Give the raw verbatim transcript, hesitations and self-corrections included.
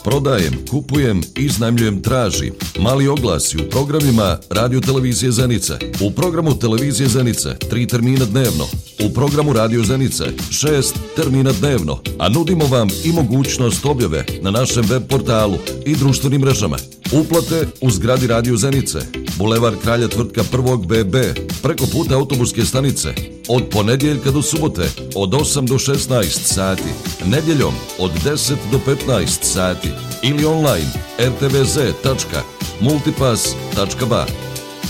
Prodajem, kupujem, iznajmljujem, traži. Mali oglasi u programima Radio Televizije Zenice. U programu Televizije Zenice tri termina dnevno. U programu Radio Zenice šest termina dnevno. A nudimo vam i mogućnost objave na našem web portalu i društvenim mrežama. Uplate u zgradi Radio Zenice. Bulevar Kralja Tvrtka prvog B B. Preko puta autobuske stanice. Od ponedjeljka do subote od osam do šesnaest sati. Nedjeljom od deset do petnaest sati. Ili online r t v z tačka multipass tačka b a.